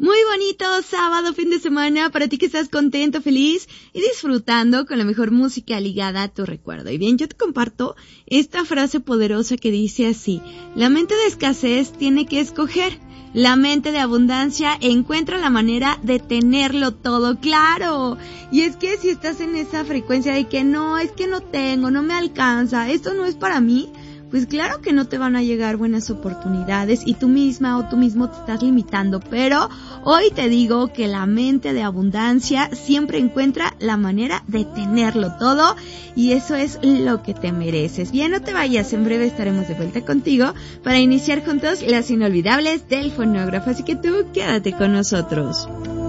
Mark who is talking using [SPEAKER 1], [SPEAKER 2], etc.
[SPEAKER 1] Muy bonito sábado, fin de semana, para ti que estás contento, feliz y disfrutando con la mejor música ligada a tu recuerdo. Y bien, yo te comparto esta frase poderosa que dice así: la mente de escasez tiene que escoger, la mente de abundancia encuentra la manera de tenerlo todo claro. Y es que si estás en esa frecuencia de que no, es que no tengo, no me alcanza, esto no es para mí, pues claro que no te van a llegar buenas oportunidades y tú misma o tú mismo te estás limitando. Pero hoy te digo que la mente de abundancia siempre encuentra la manera de tenerlo todo y eso es lo que te mereces. Bien, no te vayas, en breve estaremos de vuelta contigo para iniciar juntos las inolvidables del fonógrafo, así que tú quédate con nosotros.